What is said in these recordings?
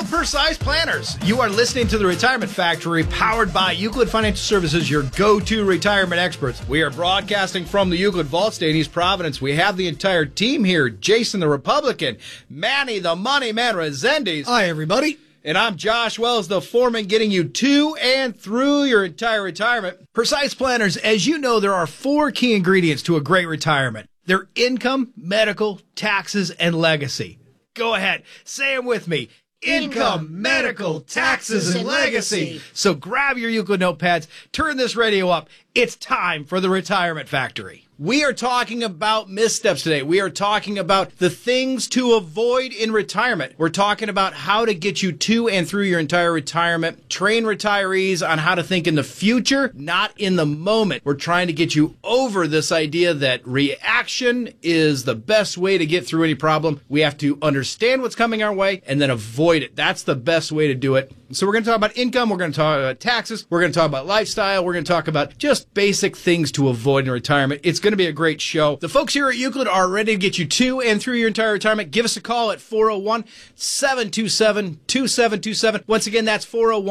Hello, Precise Planners. You are listening to the Retirement Factory, powered by Euclid Financial Services, your go-to retirement experts. We are broadcasting from the Euclid Vault State in East Providence. We have the entire team here. Jason the Republican, Manny the Money Man Resendiz. Hi, everybody. And I'm Josh Wells, the foreman, getting you to and through your entire retirement. Precise Planners, as you know, there are 4 key ingredients to a great retirement. They're income, medical, taxes, and legacy. Go ahead, say them with me. Income, medical, taxes, and legacy. So grab your Euclid notepads, turn this radio up. It's time for the Retirement Factory. We are talking about missteps today. We are talking about the things to avoid in retirement. We're talking about how to get you to and through your entire retirement. Train retirees on how to think in the future, not in the moment. We're trying to get you over this idea that reaction is the best way to get through any problem. We have to understand what's coming our way and then avoid it. That's the best way to do it. So we're going to talk about income. We're going to talk about taxes. We're going to talk about lifestyle. We're going to talk about just basic things to avoid in retirement. It's going to be a great show. The folks here at Euclid are ready to get you to and through your entire retirement. Give us a call at 401-727-2727. Once again, that's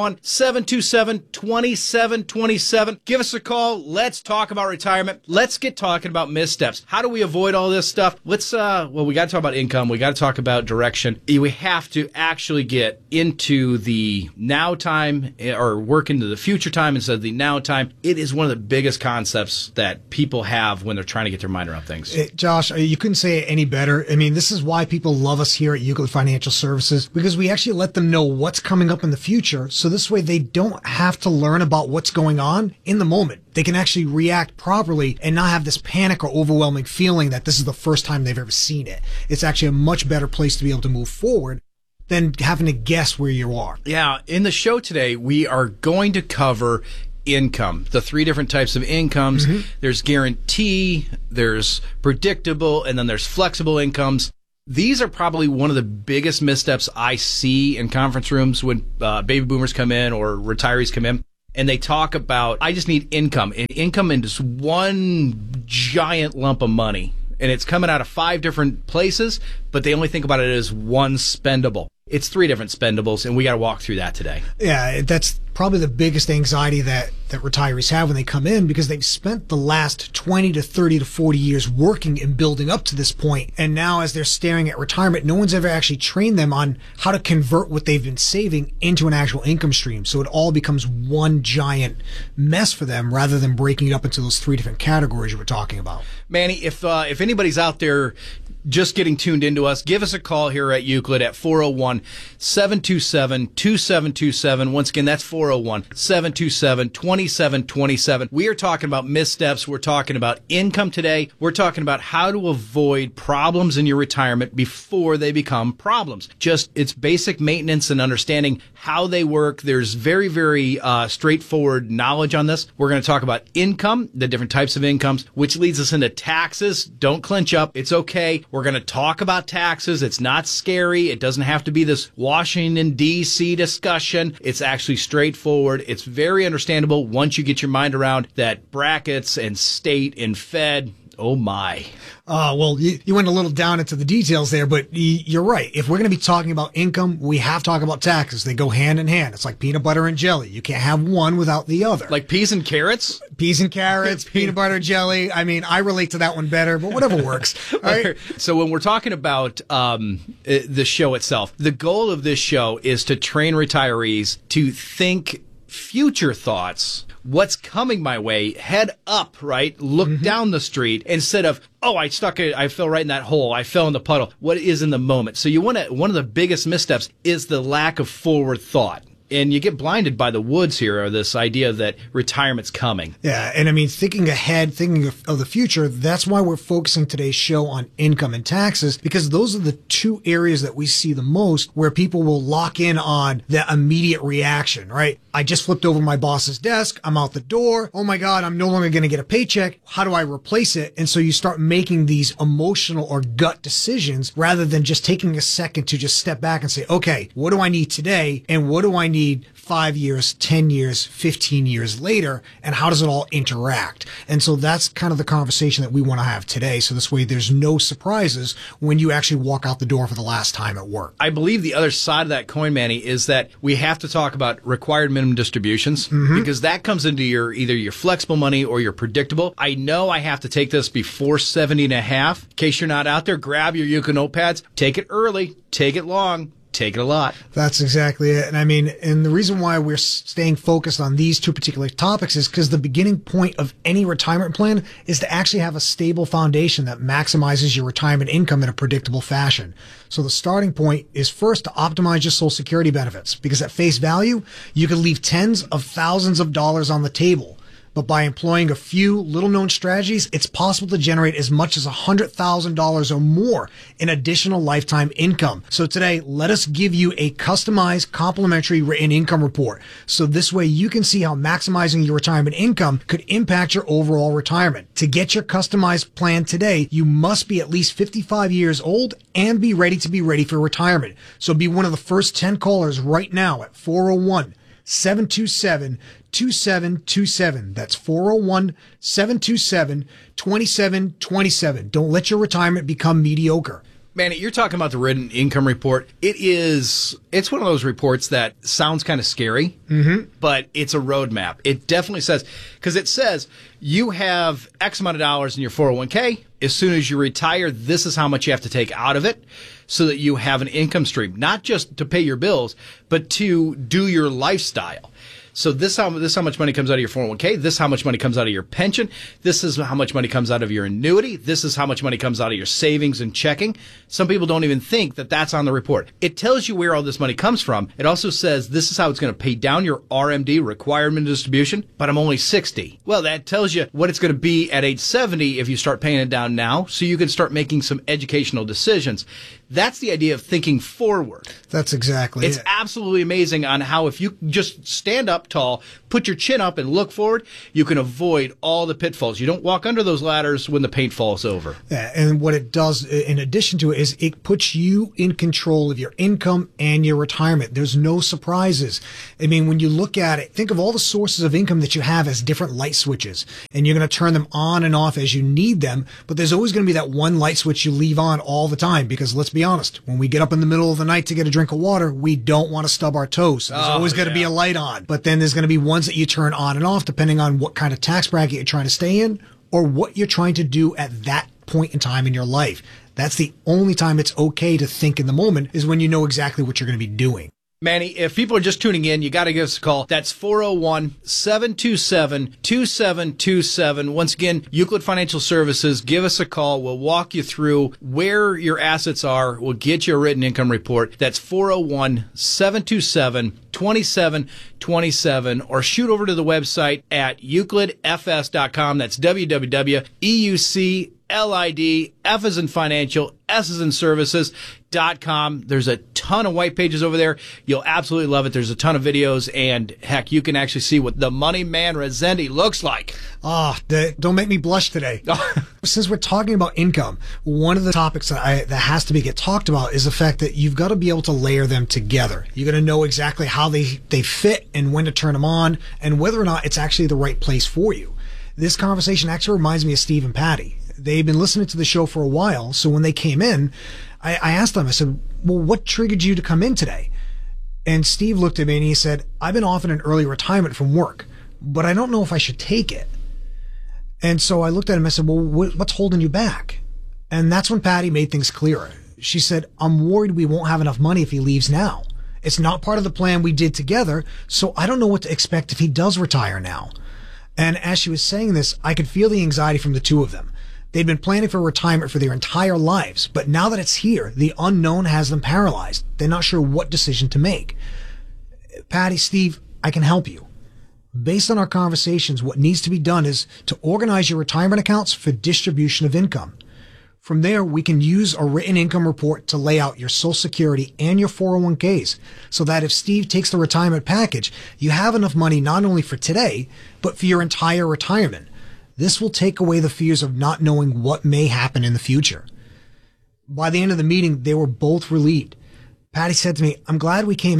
401-727-2727. Give us a call. Let's talk about retirement. Let's get talking about missteps. How do we avoid all this stuff? We got to talk about income. We got to talk about direction. We have to actually get into the now time or work into the future time instead of the now time. It is one of the biggest concepts that people have when they're trying to get their mind around things. Josh, you couldn't say it any better. I mean, this is why people love us here at Euclid Financial Services, because we actually let them know what's coming up in the future. So this way they don't have to learn about what's going on in the moment. They can actually react properly and not have this panic or overwhelming feeling that this is the first time they've ever seen it. It's actually a much better place to be able to move forward than having to guess where you are. Yeah, in the show today, we are going to cover income, the 3 different types of incomes. Mm-hmm. There's guarantee, there's predictable, and then there's flexible incomes. These are probably one of the biggest missteps I see in conference rooms when baby boomers come in or retirees come in. And they talk about, I just need income. And income in just one giant lump of money. And it's coming out of 5 different places, but they only think about it as one spendable. It's 3 different spendables, and we got to walk through that today. Yeah, that's probably the biggest anxiety that retirees have when they come in, because they've spent the last 20 to 30 to 40 years working and building up to this point. And now as they're staring at retirement, no one's ever actually trained them on how to convert what they've been saving into an actual income stream. So it all becomes one giant mess for them rather than breaking it up into those 3 different categories you were talking about. Manny, if anybody's out there just getting tuned into us, give us a call here at Euclid at 401-727-2727. Once again, that's 401-727-2727. We are talking about missteps. We're talking about income today. We're talking about how to avoid problems in your retirement before they become problems. It's basic maintenance and understanding how they work. There's very, very straightforward knowledge on this. We're going to talk about income, the different types of incomes, which leads us into taxes. Don't clinch up. It's okay. We're going to talk about taxes. It's not scary. It doesn't have to be this Washington, D.C. discussion. It's actually straightforward. It's very understandable once you get your mind around that brackets and state and Fed. Oh, my. Well, you went a little down into the details there, but you're right. If we're going to be talking about income, we have to talk about taxes. They go hand in hand. It's like peanut butter and jelly. You can't have one without the other. Like peas and carrots? Peas and carrots, peanut butter, jelly. I mean, I relate to that one better, but whatever works. All right? So when we're talking about the show itself, the goal of this show is to train retirees to think future thoughts. What's coming my way, head up, right? Look down the street instead of, I fell right in that hole. I fell in the puddle. What is in the moment? So one of the biggest missteps is the lack of forward thought. And you get blinded by the woods here, or this idea that retirement's coming. Yeah, and I mean, thinking ahead, thinking of the future, that's why we're focusing today's show on income and taxes, because those are the 2 areas that we see the most where people will lock in on the immediate reaction, right? I just flipped over my boss's desk. I'm out the door. Oh my God, I'm no longer going to get a paycheck. How do I replace it? And so you start making these emotional or gut decisions rather than just taking a second to just step back and say, okay, what do I need today? And what do I need need 5 years, 10 years, 15 years later, and how does it all interact? And so that's kind of the conversation that we want to have today. So this way there's no surprises when you actually walk out the door for the last time at work. I believe the other side of that coin, Manny, is that we have to talk about required minimum distributions because that comes into your either your flexible money or your predictable. I know I have to take this before 70 and a half. In case you're not out there, grab your Yuka notepads, take it early, take it long. Take it a lot. That's exactly it. And I mean, and the reason why we're staying focused on these two particular topics is because the beginning point of any retirement plan is to actually have a stable foundation that maximizes your retirement income in a predictable fashion. So the starting point is first to optimize your Social Security benefits, because at face value, you can leave tens of thousands of dollars on the table. But by employing a few little-known strategies, it's possible to generate as much as $100,000 or more in additional lifetime income. So today, let us give you a customized, complimentary written income report. So this way you can see how maximizing your retirement income could impact your overall retirement. To get your customized plan today, you must be at least 55 years old and be ready for retirement. So be one of the first 10 callers right now at 401-727-2727. That's 401-727-2727. Don't let your retirement become mediocre. Manny, you're talking about the written income report. It's one of those reports that sounds kind of scary, but it's a roadmap. It definitely says, because it says you have X amount of dollars in your 401k. As soon as you retire, this is how much you have to take out of it so that you have an income stream, not just to pay your bills, but to do your lifestyle. So this how much money comes out of your 401k. This is how much money comes out of your pension. This is how much money comes out of your annuity. This is how much money comes out of your savings and checking. Some people don't even think that that's on the report. It tells you where all this money comes from. It also says this is how it's going to pay down your RMD, required minimum distribution, but I'm only 60. Well, that tells you what it's going to be at age 70 if you start paying it down now, so you can start making some educational decisions. That's the idea of thinking forward. That's exactly It's absolutely amazing on how if you just stand up tall, put your chin up and look forward, you can avoid all the pitfalls. You don't walk under those ladders when the paint falls over. Yeah, and what it does in addition to it is it puts you in control of your income and your retirement. There's no surprises. I mean, when you look at it, think of all the sources of income that you have as different light switches, and you're going to turn them on and off as you need them, but there's always going to be that one light switch you leave on all the time, because let's be honest, when we get up in the middle of the night to get a drink of water, we don't want to stub our toes. So there's always going to be a light on. But then there's going to be ones that you turn on and off depending on what kind of tax bracket you're trying to stay in or what you're trying to do at that point in time in your life. That's the only time it's okay to think in the moment, is when you know exactly what you're going to be doing. Manny, if people are just tuning in, you got to give us a call. That's 401-727-2727. Once again, Euclid Financial Services, give us a call. We'll walk you through where your assets are. We'll get you a written income report. That's 401-727-2727, or shoot over to the website at euclidfs.com. That's www.euclid, F as in financial, S as in services.com. There's a ton of white pages over there. You'll absolutely love it. There's a ton of videos, and heck, you can actually see what the money man Rezendi looks like. Don't make me blush today. Since we're talking about income, one of the topics that has to get talked about is the fact that you've got to be able to layer them together. You're going to know exactly how they fit and when to turn them on and whether or not it's actually the right place for you. This conversation actually reminds me of Steve and Patty. They've been listening to the show for a while, so when they came in, I asked them, I said, well, what triggered you to come in today? And Steve looked at me and he said, I've been offered an early retirement from work, but I don't know if I should take it. And so I looked at him and I said, well, what's holding you back? And that's when Patty made things clearer. She said, I'm worried we won't have enough money if he leaves now. It's not part of the plan we did together, so I don't know what to expect if he does retire now. And as she was saying this, I could feel the anxiety from the two of them. They'd been planning for retirement for their entire lives, but now that it's here, the unknown has them paralyzed. They're not sure what decision to make. Patty, Steve, I can help you. Based on our conversations, what needs to be done is to organize your retirement accounts for distribution of income. From there, we can use a written income report to lay out your Social Security and your 401ks so that if Steve takes the retirement package, you have enough money not only for today, but for your entire retirement. This will take away the fears of not knowing what may happen in the future. By the end of the meeting, they were both relieved. Patty said to me, I'm glad we came in.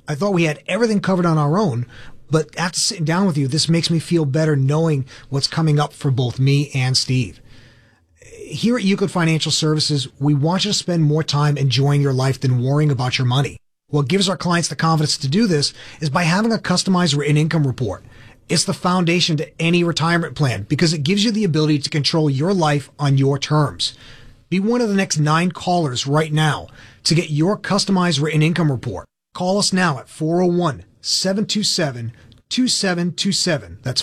I thought we had everything covered on our own, but after sitting down with you, this makes me feel better knowing what's coming up for both me and Steve. Here at Euclid Financial Services, we want you to spend more time enjoying your life than worrying about your money. What gives our clients the confidence to do this is by having a customized written income report. It's the foundation to any retirement plan because it gives you the ability to control your life on your terms. Be one of the next 9 callers right now to get your customized written income report. Call us now at 401-727-2727. That's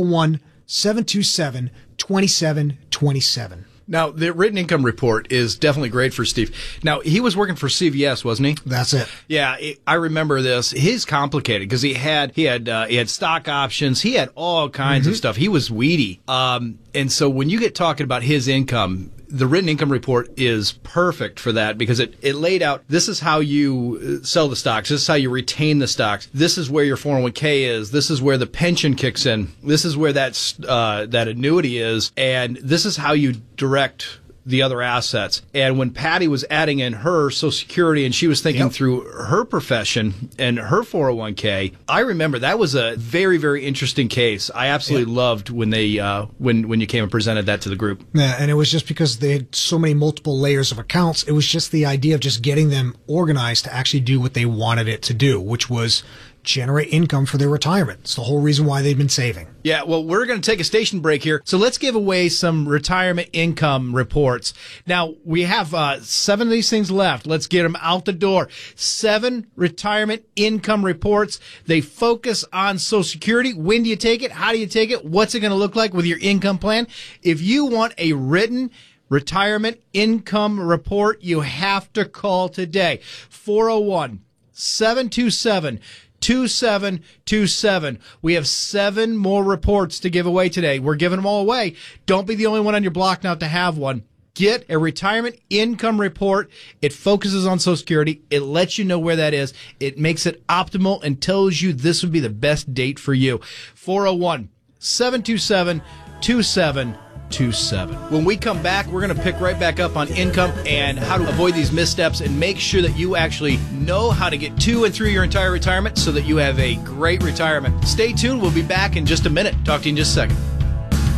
401-727-2727. Now, the written income report is definitely great for Steve. Now, he was working for CVS, wasn't he? That's it. Yeah, I remember this. He's complicated because he had stock options. He had all kinds of stuff. He was weedy. And so when you get talking about his income, the written income report is perfect for that because it laid out, this is how you sell the stocks. This is how you retain the stocks. This is where your 401k is. This is where the pension kicks in. This is where that annuity is. And this is how you direct the other assets. And when Patty was adding in her Social Security and she was thinking through her profession and her 401k, I remember that was a very, very interesting case. I absolutely loved when they when you came and presented that to the group. Yeah, and it was just because they had so many multiple layers of accounts. It was just the idea of just getting them organized to actually do what they wanted it to do, which was generate income for their retirement. It's the whole reason why they've been saving. Yeah, well, we're going to take a station break here. So let's give away some retirement income reports. Now, we have 7 of these things left. Let's get them out the door. 7 retirement income reports. They focus on Social Security. When do you take it? How do you take it? What's it going to look like with your income plan? If you want a written retirement income report, you have to call today. 401-727-2727. We have 7 more reports to give away today. We're giving them all away. Don't be the only one on your block not to have one. Get a retirement income report. It focuses on Social Security. It lets you know where that is. It makes it optimal and tells you this would be the best date for you. 401-727-2727. When we come back, we're going to pick right back up on income and how to avoid these missteps and make sure that you actually know how to get to and through your entire retirement so that you have a great retirement. Stay tuned. We'll be back in just a minute. Talk to you in just a second.